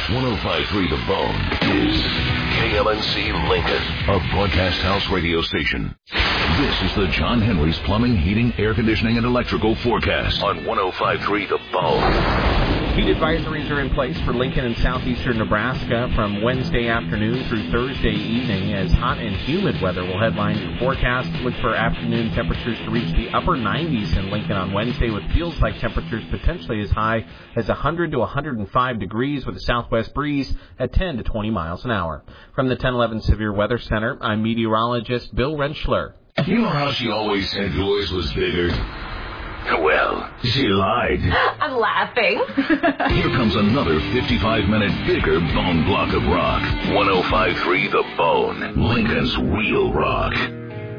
105.3 The Bone is KLNC Lincoln, a broadcast house radio station. This is the John Henry's Plumbing, Heating, Air Conditioning, and Electrical forecast on 105.3 The Bone. Heat advisories are in place for Lincoln and southeastern Nebraska from Wednesday afternoon through Thursday evening, as hot and humid weather will headline your forecast. Look for afternoon temperatures to reach the upper 90s in Lincoln on Wednesday, with feels-like temperatures potentially as high as 100 to 105 degrees with a southwest breeze at 10 to 20 miles an hour. From the 1011 Severe Weather Center, I'm meteorologist Bill Rentschler. You know how she always said yours was bigger? Well, she lied. I'm laughing. Here comes another 55-minute bigger bone block of rock. 105.3 The Bone, Lincoln's real rock.